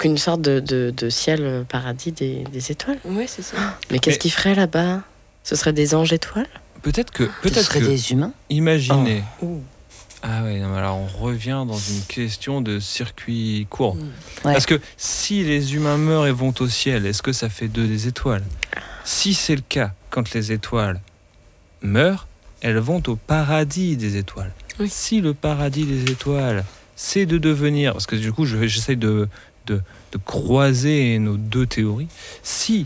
qu'une sorte de ciel paradis des étoiles. Ouais, c'est ça. Mais qu'est-ce qu'ils feraient là-bas ? Ce seraient des anges étoiles ? Peut-être que des humains. imaginez. Oh. Ah ouais, non, mais alors on revient dans une question de circuit court. Ouais. Parce que si les humains meurent et vont au ciel, est-ce que ça fait d'eux des étoiles ? Si c'est le cas, quand les étoiles meurent, elles vont au paradis des étoiles. Oui. Si le paradis des étoiles, c'est de devenir... Parce que du coup, j'essaie de croiser nos deux théories. Si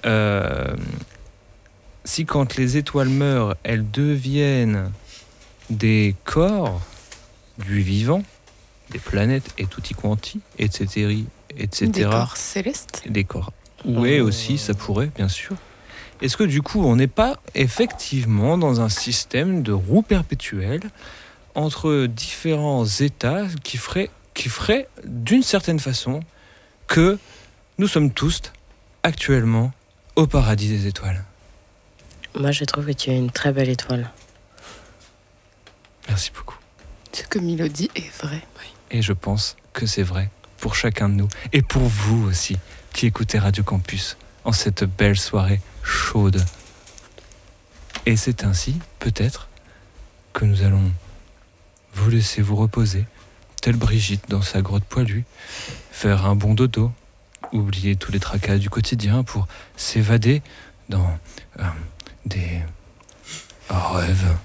quand les étoiles meurent, elles deviennent des corps du vivant, des planètes et tutti quanti, etc., etc. Des corps célestes. Des corps. Oui, aussi, ça pourrait, bien sûr. Est-ce que du coup, on n'est pas effectivement dans un système de roue perpétuelle entre différents états qui ferait d'une certaine façon que nous sommes tous actuellement au paradis des étoiles ? Moi, je trouve que tu as une très belle étoile. Merci beaucoup. Ce que Mélodie est vrai. Et je pense que c'est vrai pour chacun de nous et pour vous aussi qui écoutez Radio Campus en cette belle soirée chaude. Et c'est ainsi, peut-être, que nous allons vous laisser vous reposer, telle Brigitte dans sa grotte poilue, faire un bon dodo, oublier tous les tracas du quotidien pour s'évader dans des rêves.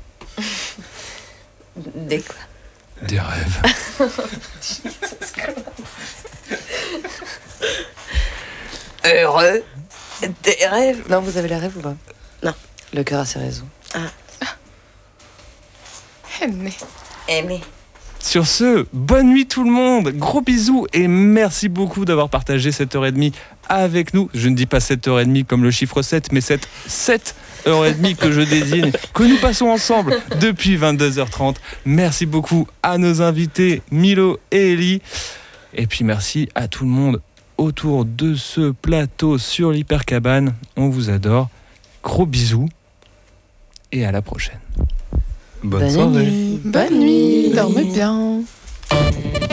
Des quoi ? Des rêves. Heureux des rêves. Non, vous avez la rêve ou pas ? Non. Le cœur a ses raisons. Aimé. Sur ce, bonne nuit tout le monde, gros bisous et merci beaucoup d'avoir partagé cette heure et demie avec nous. Je ne dis pas 7h30 comme le chiffre 7, mais cette 7h30 que je désigne, que nous passons ensemble depuis 22h30. Merci beaucoup à nos invités Milo et Ellie. Et puis merci à tout le monde autour de ce plateau sur l'Hypercabane. On vous adore. Gros bisous et à la prochaine. Bonne soirée. nuit. Bonne nuit. Dormez bien.